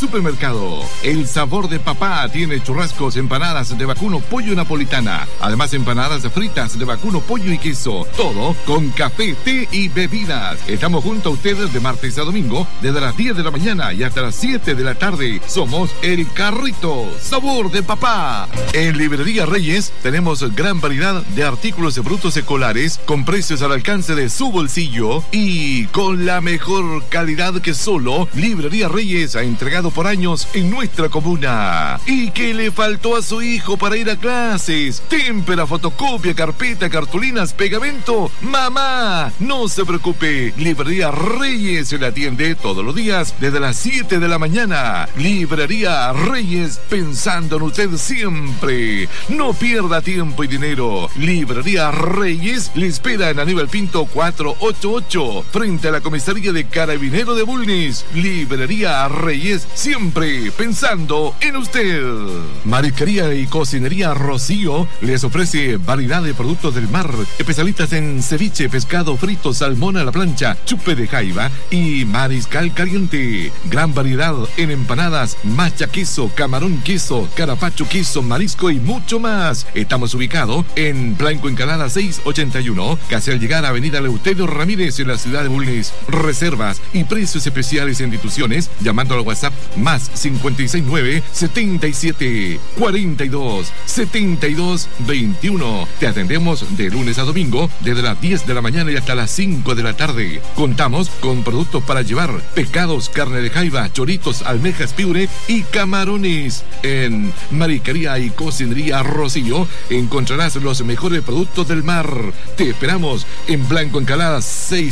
supermercado. El sabor de papá tiene churrascos, empanadas de vacuno, pollo napolitana. Además, empanadas fritas de vacuno, pollo y queso. Todo con café, té y bebidas. Estamos junto a ustedes de martes a domingo, desde las 10 de la mañana y hasta las 7 de la tarde. Somos El Carrito, sabor de papá. En Librería Reyes tenemos gran variedad de artículos brutos escolares con precios al alcance de su bolsillo y con la mejor calidad que solo Librería Reyes ha entregado por años en nuestra comuna. ¿Y qué le faltó a su hijo para ir a clases? Témpera, fotocopia, carpeta, cartulinas, pegamento. Mamá, no se preocupe. Librería Reyes se le atiende todos los días desde las 7 de la mañana. Librería Reyes, pensando en usted siempre. No pierda tiempo y dinero. Librería Reyes le espera en Aníbal Pinto 488, frente a la comisaría de Carabinero de Bulnes. Librería Reyes, siempre pensando en usted. Marisquería y Cocinería Rocío les ofrece variedad de productos del mar, especialistas en ceviche, pescado frito, salmón a la plancha, chupe de jaiba y mariscal caliente. Gran variedad en empanadas, macha queso, camarón queso, carapacho queso, marisco y mucho más. Estamos ubicados en Blanco Encalada 681, casi al llegar a Avenida Eleuterio Ramírez en la ciudad de Bulnes. Reservas y precios especiales en instituciones llamando al WhatsApp más 569 77 42 72 21. Te atendemos de lunes a domingo desde las 10 de la mañana y hasta las 5 de la tarde. Contamos con productos para llevar, pescados, carne de jaiba, choritos, almejas, piure y camarones. En Marisquería y Cocinería Rocío encontrarás los mejores productos del mar. Te esperamos en Blanco Encalada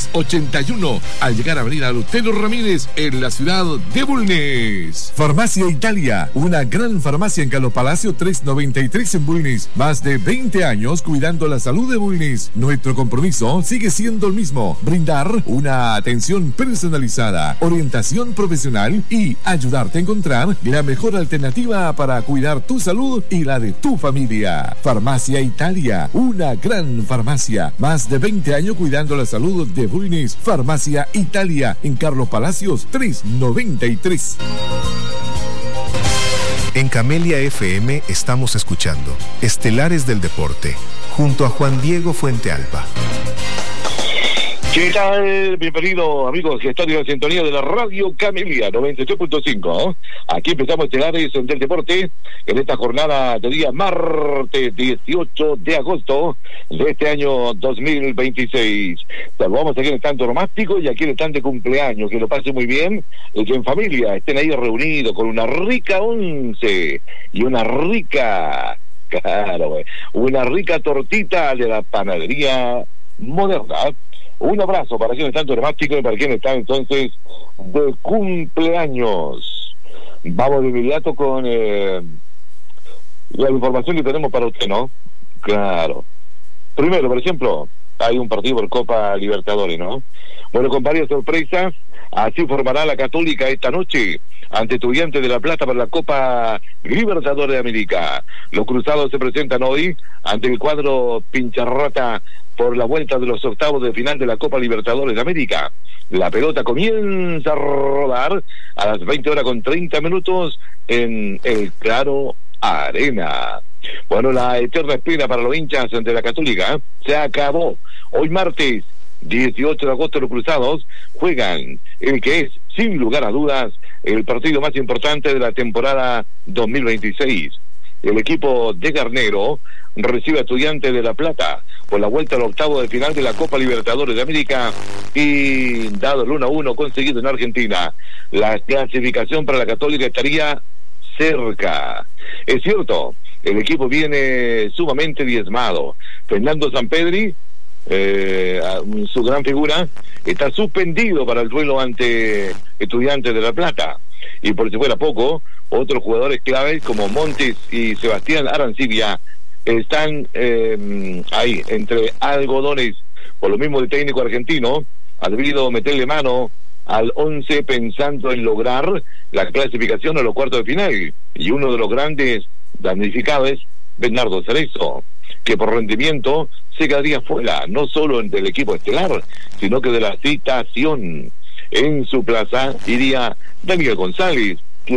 681 al llegar a Avenida Eleuterio Ramírez en la ciudad de Bulnes. Farmacia Italia, una gran farmacia en Carlos Palacio 393 en Bulnes. Más de 20 años cuidando la salud de Bulnes. Nuestro compromiso sigue siendo el mismo: brindar una atención personalizada, orientación profesional y ayudarte a encontrar la mejor alternativa para cuidar tu salud y la de tu familia. Farmacia Italia, una gran farmacia. Más de 20 años cuidando la salud de Bulnes. Farmacia Italia en Carlos Palacios 393. En Camelia FM estamos escuchando Estelares del Deporte, junto a Juan Diego Fuentealba. ¿Qué tal? Bienvenido, amigos, que están en la sintonía de la Radio Camelia 98.5. Aquí empezamos Estelares del Deporte en esta jornada de día martes 18 de agosto de este año 2026. Saludamos a quienes están románticos y a quienes están de cumpleaños, que lo pasen muy bien y que en familia estén ahí reunidos con una rica once y una rica, una rica tortita de la panadería moderna. Un abrazo para quienes están dramáticos y para quienes están entonces de cumpleaños. Vamos de inmediato con la información que tenemos para usted, ¿no? Claro. Primero, por ejemplo, hay un partido por Copa Libertadores, ¿no? Bueno, con varias sorpresas, así formará la Católica esta noche ante Estudiantes de La Plata para la Copa Libertadores de América. Los cruzados se presentan hoy ante el cuadro Pincharrata por la vuelta de los octavos de final de la Copa Libertadores de América. La pelota comienza a rodar a las 20:30 en el Claro Arena. Bueno, la eterna espera para los hinchas de la Católica se acabó. Hoy martes 18 de agosto los cruzados juegan el que es, sin lugar a dudas, el partido más importante de la temporada 2026. El equipo de Garnero recibe a Estudiantes de La Plata por la vuelta al octavo de final de la Copa Libertadores de América y dado el 1-1 conseguido en Argentina, la clasificación para la Católica estaría cerca. Es cierto, el equipo viene sumamente diezmado. Fernando Sampedri, su gran figura, está suspendido para el duelo ante Estudiantes de La Plata. Y por si fuera poco, otros jugadores claves como Montes y Sebastián Arancibia están ahí, entre algodones. Por lo mismo, el técnico argentino ha debido meterle mano al 11 pensando en lograr la clasificación a los cuartos de final. Y uno de los grandes damnificados es Bernardo Cerezo, que por rendimiento se quedaría fuera, no solo del equipo estelar, sino que de la citación. En su plaza iría Daniel González,